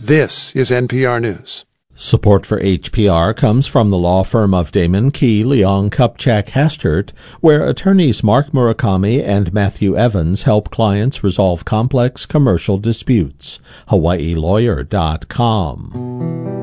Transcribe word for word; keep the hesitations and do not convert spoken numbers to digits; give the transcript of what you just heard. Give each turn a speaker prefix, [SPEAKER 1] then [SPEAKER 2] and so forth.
[SPEAKER 1] This is N P R News.
[SPEAKER 2] Support for H P R comes from the law firm of Damon Key, Leong, Kupchak, Hastert, where attorneys Mark Murakami and Matthew Evans help clients resolve complex commercial disputes. Hawaii Lawyer dot com.